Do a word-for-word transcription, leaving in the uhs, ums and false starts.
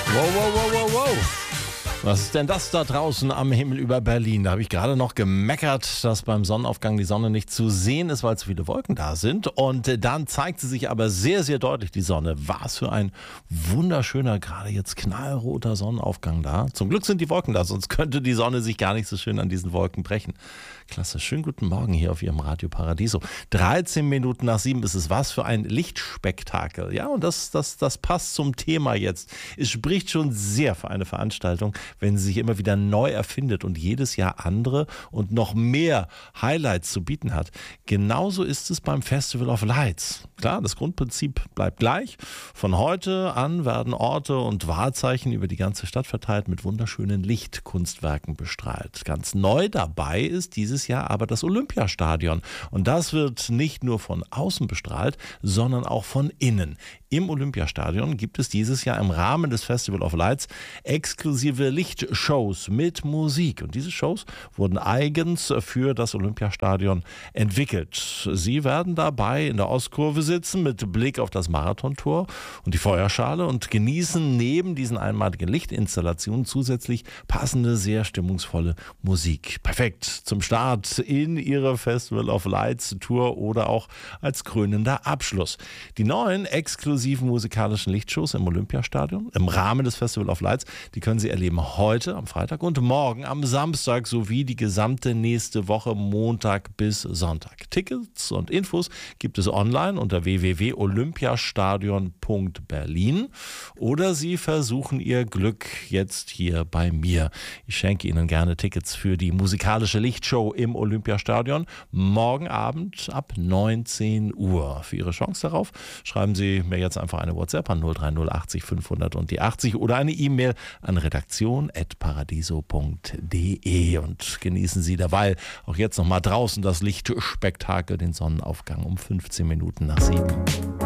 Wow, wow, wow, wow, wow. Was ist denn das da draußen am Himmel über Berlin? Da habe ich gerade noch gemeckert, dass beim Sonnenaufgang die Sonne nicht zu sehen ist, weil zu viele Wolken da sind. Und dann zeigt sie sich aber sehr, sehr deutlich, die Sonne. Was für ein wunderschöner, gerade jetzt knallroter Sonnenaufgang da. Zum Glück sind die Wolken da, sonst könnte die Sonne sich gar nicht so schön an diesen Wolken brechen. Klasse, schönen guten Morgen hier auf Ihrem Radio Paradiso. dreizehn Minuten nach sieben ist es. Was für ein Lichtspektakel. Ja, und das, das, das passt zum Thema jetzt. Es spricht schon sehr für eine Veranstaltung, wenn sie sich immer wieder neu erfindet und jedes Jahr andere und noch mehr Highlights zu bieten hat. Genauso ist es beim Festival of Lights. Klar, das Grundprinzip bleibt gleich. Von heute an werden Orte und Wahrzeichen über die ganze Stadt verteilt mit wunderschönen Lichtkunstwerken bestrahlt. Ganz neu dabei ist dieses Jahr aber das Olympiastadion. Und das wird nicht nur von außen bestrahlt, sondern auch von innen. Im Olympiastadion gibt es dieses Jahr im Rahmen des Festival of Lights exklusive Lichtshows mit Musik. Und diese Shows wurden eigens für das Olympiastadion entwickelt. Sie werden dabei in der Ostkurve sitzen mit Blick auf das Marathontor und die Feuerschale und genießen neben diesen einmaligen Lichtinstallationen zusätzlich passende, sehr stimmungsvolle Musik. Perfekt zum Start in ihre Festival of Lights Tour oder auch als krönender Abschluss. Die neuen exklusiven musikalischen Lichtshows im Olympiastadion im Rahmen des Festival of Lights, die können Sie erleben heute am Freitag und morgen am Samstag sowie die gesamte nächste Woche Montag bis Sonntag. Tickets und Infos gibt es online unter w w w punkt olympiastadion punkt berlin oder Sie versuchen Ihr Glück jetzt hier bei mir. Ich schenke Ihnen gerne Tickets für die musikalische Lichtshow im Olympiastadion morgen Abend ab neunzehn Uhr. Für Ihre Chance darauf schreiben Sie mir jetzt einfach eine WhatsApp an null drei null achtzig fünfhundert und die achtzig oder eine E-Mail an redaktion at paradiso punkt de und genießen Sie dabei auch jetzt nochmal draußen das Lichtspektakel, den Sonnenaufgang um fünfzehn Minuten nach sieben.